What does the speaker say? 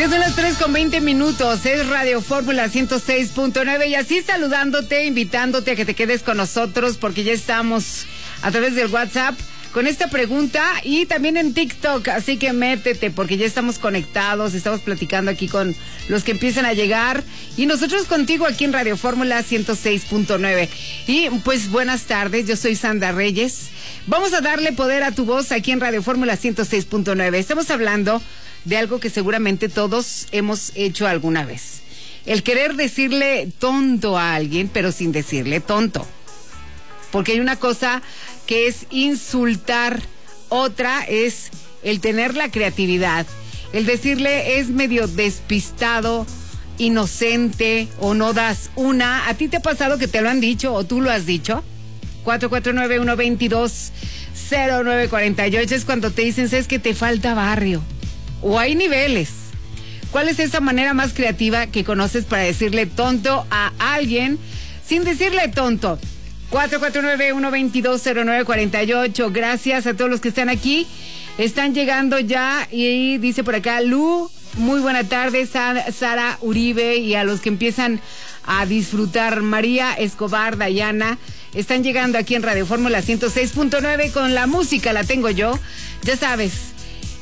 Son las 3:20. Es Radio Fórmula 106.9 y así saludándote, invitándote a que te quedes con nosotros porque ya estamos a través del WhatsApp con esta pregunta y también en TikTok, así que métete porque ya estamos conectados, estamos platicando aquí con los que empiezan a llegar y nosotros contigo aquí en Radio Fórmula 106.9. Y pues buenas tardes, yo soy Sandra Reyes. Vamos a darle poder a tu voz aquí en Radio Fórmula 106.9. Estamos hablando de algo que seguramente todos hemos hecho alguna vez. El querer decirle tonto a alguien, pero sin decirle tonto. Porque hay una cosa que es insultar, otra es el tener la creatividad. El decirle es medio despistado, inocente o no das una. ¿A ti te ha pasado que te lo han dicho o tú lo has dicho? 449-122-0948 es cuando te dicen, ¿sabes que te falta barrio? O hay niveles. ¿Cuál es esa manera más creativa que conoces para decirle tonto a alguien sin decirle tonto? 449-122-0948. Gracias a todos los que están aquí. Están llegando ya y dice por acá Lu, muy buena tarde, Sara Uribe, y a los que empiezan a disfrutar, María Escobar, Dayana, están llegando aquí en Radio Fórmula 106.9 con la música, la tengo yo. Ya sabes,